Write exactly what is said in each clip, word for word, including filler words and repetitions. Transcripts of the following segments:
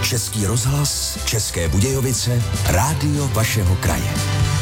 Český rozhlas, České Budějovice, rádio vašeho kraje.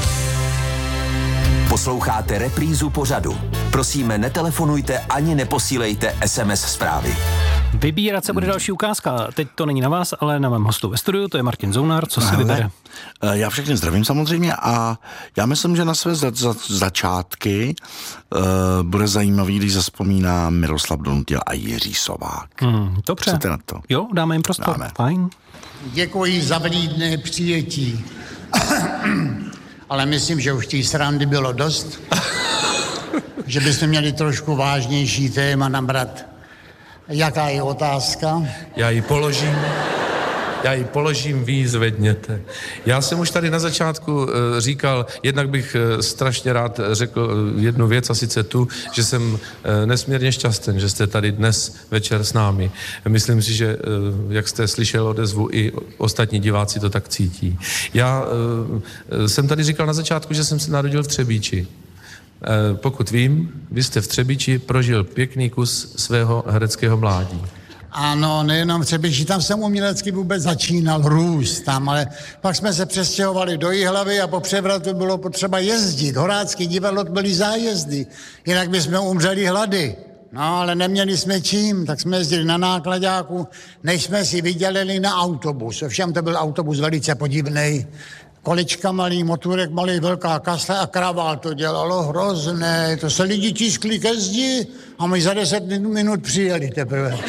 Posloucháte reprízu pořadu. Prosíme, netelefonujte ani neposílejte es em es zprávy. Vybírat se bude další ukázka. Teď to není na vás, ale na mém hostu ve studiu, to je Martin Zounár. Co si Hele, vybere? Já všechny zdravím samozřejmě a já myslím, že na své za, za, začátky uh, bude zajímavý, když zavzpomíná Miroslav Donutil a Jiří Sovák. Hmm, dobře. Chcete na to? Jo, dáme jim prostor. Dáme. Fajn. Děkuji za vlídné přijetí. Ale myslím, že už té srandy bylo dost. Že byste měli trošku vážnější téma nabrat. Jaká je otázka? Já ji položím. Já ji položím, vy ji zvedněte. Já jsem už tady na začátku uh, říkal, jednak bych uh, strašně rád řekl uh, jednu věc, a sice tu, že jsem uh, nesmírně šťastný, že jste tady dnes večer s námi. Myslím si, že uh, jak jste slyšel odezvu, i ostatní diváci to tak cítí. Já uh, jsem tady říkal na začátku, že jsem se narodil v Třebíči. Uh, pokud vím, vy jste v Třebíči prožil pěkný kus svého hereckého mládí. Ano, nejenom v Třebíči, tam jsem umělecky vůbec začínal růst tam, ale pak jsme se přestěhovali do Jihlavy a po převratu bylo potřeba jezdit. Horácký divadlo byly zájezdy, jinak bychom umřeli hlady. No, ale neměli jsme čím, tak jsme jezdili na nákladáku, než jsme si vydělili na autobus. Ovšem to byl autobus velice podivnej. Kolečka malý, motorek malý, velká kasle a kravál, to dělalo hrozné. To se lidi tiskli ke zdi a my za deset minut přijeli teprve.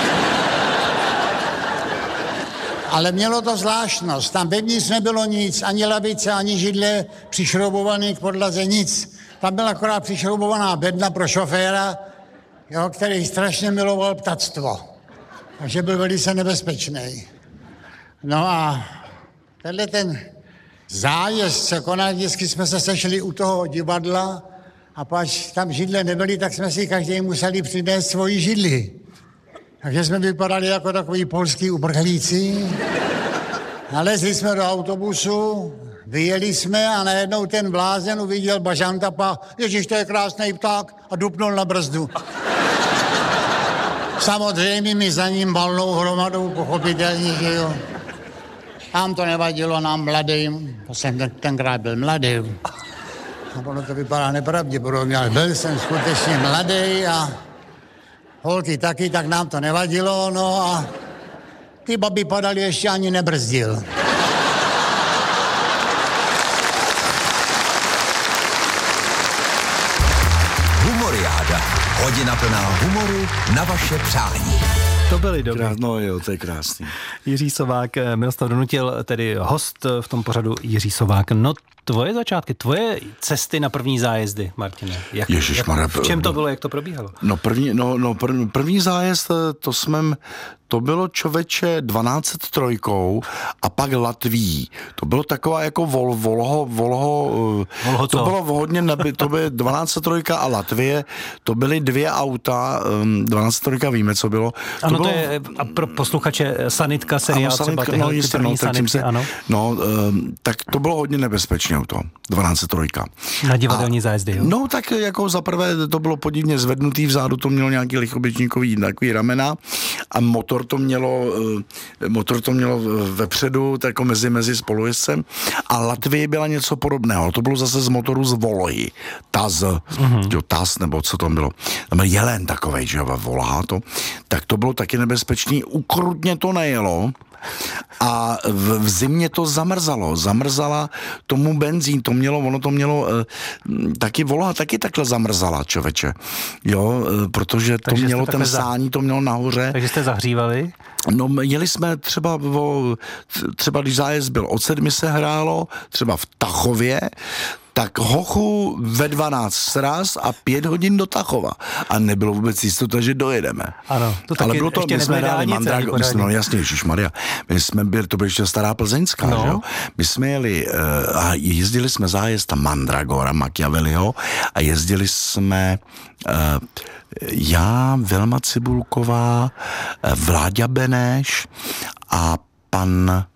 Ale mělo to zvláštnost. Tam vevnitř nebylo nic, ani lavice, ani židle přišroubovaný k podlaze, nic. Tam byla akorát přišroubovaná bedna pro šoféra, jo, který strašně miloval ptactvo. Takže byl velice nebezpečný. No a tenhle ten zájezd se konal, vždycky jsme se sešli u toho divadla a pač tam židle nebyly, tak jsme si každý museli přinést svoji židli. Takže jsme vypadali jako takový polský uprchlíci. Nalezli jsme do autobusu, vyjeli jsme a najednou ten blázen uviděl bažantapa. Ježiš, to je krásný pták, a dupnul na brzdu. Samozřejmě mi za ním valnou hromadou, pochopitelně, že jo. Nám to nevadilo, nám mladým, to jsem ten, tenkrát byl mladý. A ono to vypadá nepravděpodobně, ale byl jsem skutečně mladý a holky taky, tak nám to nevadilo, no a ty babi padaly, ještě ani nebrzdil. Humoriáda. Hodina plná humoru na vaše přání. To byly dobré. No jo, to je krásný. Jiří Sovák, Miroslav Donutil, tedy host v tom pořadu Jiří Sovák. No tvoje začátky, tvoje cesty na první zájezdy, Martine. Jak, Ježišmarja. Jak, v čem to bylo, jak to probíhalo? No první, no, no první, první zájezd, to jsme, to bylo člověče dvanáct trojkou a pak Latví. To bylo taková jako vol, volho, volho, volho to co? bylo hodně, neby, to by dvanáct trojka a Latvie, to byly dvě auta, dvanáct trojka víme, co bylo. Ano, to, bylo, to je a pro posluchače Sanitka, seriál, ano, třeba sanitka, tyhle, no, ty jistě, první no, sanitky, se, ano. No, um, tak to bylo hodně nebezpečné auto, dvanáct trojka. Na divadelní a, zájezdy, jo? No, tak jako zaprvé to bylo podivně zvednutý, vzadu to mělo nějaký lichoběžníkový takový ramena a motor to mělo, motor to mělo vepředu, tak jako mezi, mezi spolujezdcem a Latvie byla něco podobného, to bylo zase z motoru z Volohy, Taz, mm-hmm. jo, Taz, nebo co tam bylo, tam byl jelen takovej, že jo, Volha to, tak to bylo taky nebezpečný, ukrutně to nejelo, a v, v zimě to zamrzalo, zamrzala tomu benzín, to mělo, ono to mělo, e, taky Volha taky takhle zamrzala, člověče, jo, e, protože to Takže mělo ten sání, to mělo nahoře. Takže jste zahřívali? No, jeli jsme třeba, o, třeba když zájezd byl od sedmi se hrálo, třeba v Tachově, tak hochu ve dvanáct sraz a pět hodin do Tachova. A nebylo vůbec jistota, že dojedeme. Ano, to taky. Ale bylo to, my jsme hráli Mandragora, my jsme, no jasně, ježišmarja, my jsme byli, to byla ještě stará plzeňská, no. Že jo? My jsme jeli uh, a jezdili jsme zájezd Mandragora, Machiavelliho a jezdili jsme uh, já, Vilma Cibulková, Vláďa Beneš a pan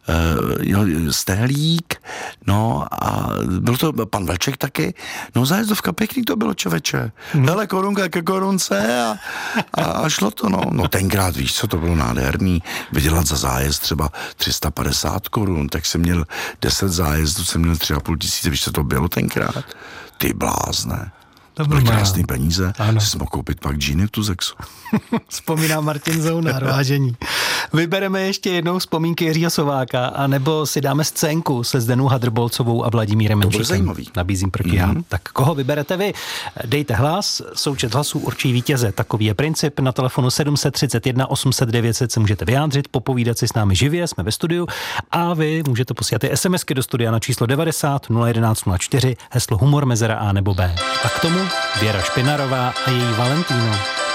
jo, Stehlík, no a byl to pan Vlček taky, no zájezdovka pěkný to bylo, čověče. Hmm. Hele, korunka ke korunce a, a, a šlo to, no. No tenkrát, víš co, to bylo nádherný, vydělat za zájezd třeba tři sta padesát korun, tak jsem měl deset zájezdů, jsem měl tři a půl tisíce, víš co to bylo tenkrát? Ty blázne. To byly krásný peníze, ano. Si mohl koupit pak džíny v Tuzexu. Vzpomíná Martin Zounár, vážení. Vybereme ještě jednou vzpomínky Jiřího Sováka, anebo si dáme scénku se Zdenou Hadrbolcovou a Vladimírem Menšíkem. To bude zajímavý. Nabízím proti mm-hmm. já. Tak koho vyberete vy? Dejte hlas, součet hlasů určí vítěze. Takový je princip. Na telefonu sedm set třicet jedna osm set devět set se můžete vyjádřit, popovídat si s námi živě, jsme ve studiu a vy můžete posílat i SMSky do studia na číslo devadesát nula jedenáct nula čtyři, heslo humor, mezera A nebo B. A k tomu Věra Špinarová a její Valentino.